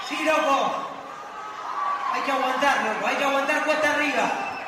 Sí, loco. Hay que aguantar, loco. Hay que aguantar cuesta arriba.